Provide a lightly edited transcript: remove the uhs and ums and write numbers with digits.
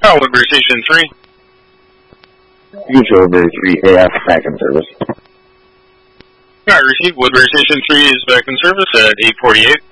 Oh, Woodbury Station 3. Future Woodbury 3 AF back in service. Alright, received. Woodbury Station 3 is back in service at 8:48.